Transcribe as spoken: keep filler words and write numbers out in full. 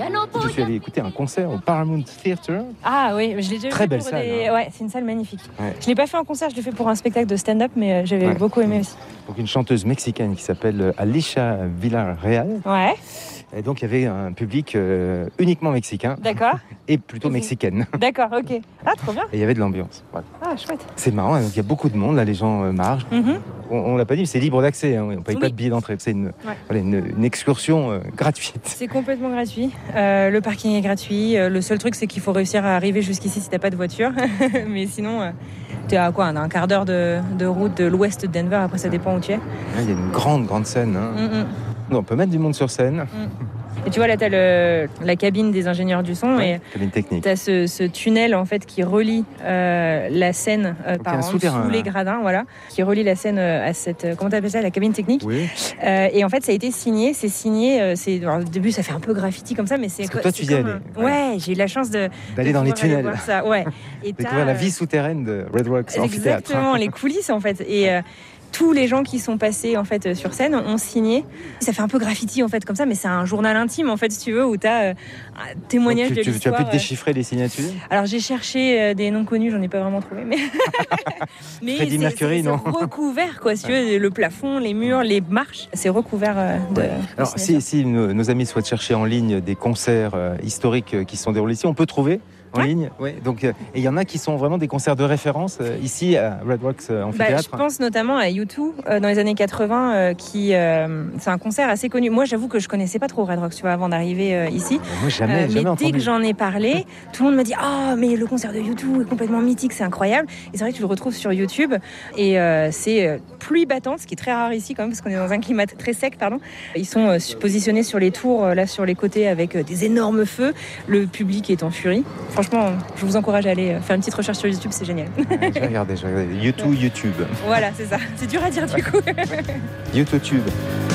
Je suis allé écouter un concert au Paramount Theatre. Ah oui, je l'ai déjà Très vu belle pour salle, des... hein. Ouais, c'est une salle magnifique. Ouais. Je l'ai pas fait en concert, je l'ai fait pour un spectacle de stand-up, mais euh, j'avais Ouais. beaucoup aimé aussi. Donc une chanteuse mexicaine qui s'appelle Alicia Villarreal. Ouais, Et donc il y avait un public euh, uniquement mexicain d'accord. et plutôt mexicaine. D'accord, ok. Ah, trop bien. Et il y avait de l'ambiance. Voilà. Ah, chouette. C'est marrant, hein, donc il y a beaucoup de monde, là les gens euh, marchent. Mhm. On, on l'a pas dit, mais c'est libre d'accès, hein, on ne paye Oui. pas de billet d'entrée. C'est une, Ouais. voilà, une, une excursion euh, gratuite. C'est complètement gratuit. Euh, le parking est gratuit. Euh, le seul truc, c'est qu'il faut réussir à arriver jusqu'ici si t'as pas de voiture. Mais sinon, euh, t'es à quoi, un quart d'heure de, de route de l'ouest de Denver. Après, ça dépend où tu es. Là, il y a une grande, grande scène. Hein. Mm-mm. On peut mettre du monde sur scène. Et tu vois, là, t'as le, la cabine des ingénieurs du son. Ouais, Et cabine technique. t'as ce, ce tunnel, en fait, qui relie euh, la scène euh, Donc, il y a par un en souterrain, dessous les là. gradins, voilà, qui relie la scène euh, à cette, euh, comment t'appelles ça, la cabine technique. Oui. Euh, et en fait, ça a été signé. C'est signé. Euh, c'est, alors, au début, ça fait un peu graffiti comme ça, mais c'est. Parce que toi, tu c'est y comme allais. un- Ouais, j'ai eu la chance de D'aller de dans les pouvoir aller tunnels. voir ça. Ouais. Et t'as, Découvrir la euh, vie souterraine de Red Rocks Amphithéâtre. Exactement, les coulisses en fait. Et euh, tous les gens qui sont passés en fait sur scène ont signé. Ça fait un peu graffiti en fait comme ça, mais c'est un journal intime en fait si tu veux où t'as euh, un témoignage Donc, de tu, tu, tu as l'histoire. pu déchiffrer les signatures. Alors j'ai cherché euh, des noms connus, j'en ai pas vraiment trouvé, mais mais Freddie c'est, Mercury, c'est, c'est non recouvert quoi. Si tu veux, le plafond, les murs, les marches, c'est recouvert euh, de. de Alors, si, signatures. si nos, nos amis souhaitent chercher en ligne des concerts euh, historiques euh, qui se sont déroulés ici, on peut trouver en Ouais. ligne. Ouais. Donc, euh, et il y en a qui sont vraiment des concerts de référence euh, ici à Red Rocks euh, Bah, Amphithéâtre. je pense notamment à U deux euh, dans les années quatre-vingts, euh, qui euh, c'est un concert assez connu. Moi, j'avoue que je connaissais pas trop Red Rocks, tu vois, avant d'arriver euh, ici. Moi, jamais, Euh, jamais mais entendu. dès que j'en ai parlé, tout le monde me dit ah mais le concert de U deux est complètement mythique, c'est incroyable. Et c'est vrai que tu le retrouves sur YouTube et euh, c'est euh, pluie battante, ce qui est très rare ici quand même parce qu'on est dans un climat t- très sec, pardon. Ils sont euh, positionnés sur les tours, euh, là sur les côtés avec euh, des énormes feux. Le public est en furie. Franchement, je vous encourage à aller euh, faire une petite recherche sur YouTube, c'est génial. Ouais, je vais regarder, je vais regarder. YouTube, YouTube. Voilà, c'est ça. C'est dur à dire du coup. YouTube.